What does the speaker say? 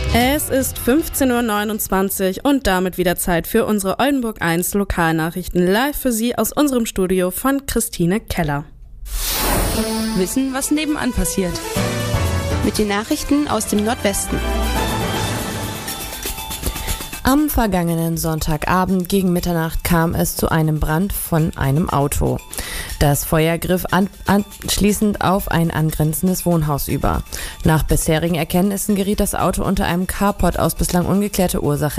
Es ist 15.29 Uhr und damit wieder Zeit für unsere Oldenburg 1 Lokalnachrichten live für Sie aus unserem Studio von Christine Keller. Wissen, was nebenan passiert. Mit den Nachrichten aus dem Nordwesten. Am vergangenen Sonntagabend gegen Mitternacht kam es zu einem Brand von einem Auto. Das Feuer griff anschließend auf ein angrenzendes Wohnhaus über. Nach bisherigen Erkenntnissen geriet das Auto unter einem Carport aus bislang ungeklärter Ursache